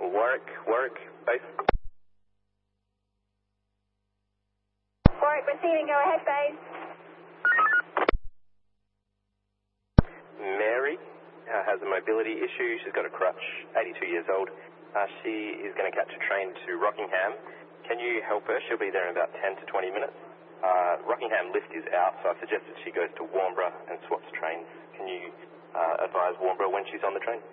Warwick, base. Warwick receiving, go ahead, base. Mary has a mobility issue. She's got a crutch, 82 years old. She is going to catch a train to Rockingham. Can you help her? She'll be there in about 10 to 20 minutes. Rockingham lift is out, so I suggested she goes to Warnbro and swaps trains. Can you advise Warnbro when she's on the train?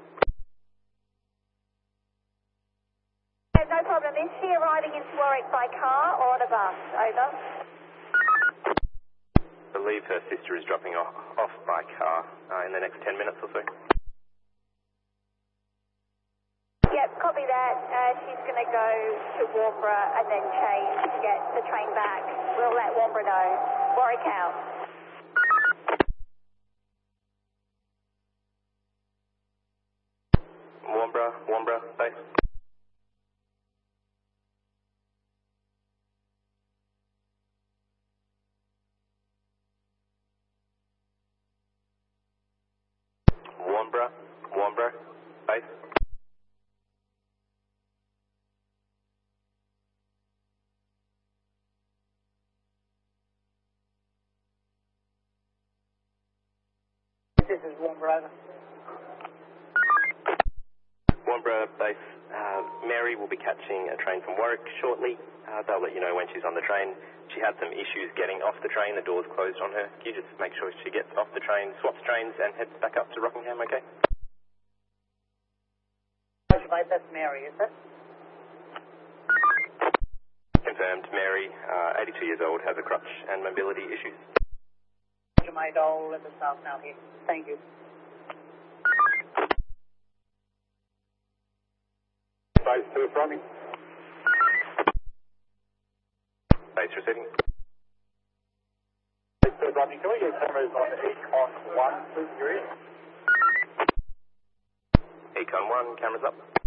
No problem. Is she arriving into Warwick by car or on a bus? Over. I believe her sister is dropping off by car in the next 10 minutes or so. Yep, copy that. She's going to go to Warnbro and then change to get the train back. We'll let Warnbro know. Warwick out. Warnbro, base. Warnbro, base. This is Warnbro. Warnbro, base. Mary will be catching a train from Warwick shortly. They'll let you know when she's on the train. She had some issues getting off the train. The door's closed on her. Can you just make sure she gets off the train, swaps trains, and heads back up to Rockingham, okay? Mate, that's Mary, is it? Confirmed. Mary, 82 years old, has a crutch and mobility issues. Mate, I'll let the staff know here. Thank you. Base 2 fronting. Base receiving. Base 2 fronting. Can we get cameras on Econ 1, please, your ear? Econ 1, cameras up.